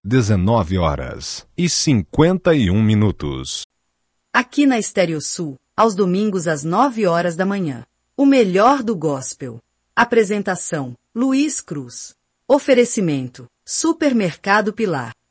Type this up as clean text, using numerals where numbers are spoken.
19h51. Aqui na Estéreo Sul, aos domingos às 9h da manhã. O melhor do gospel. Apresentação: Luiz Cruz. Oferecimento: Supermercado Pilar.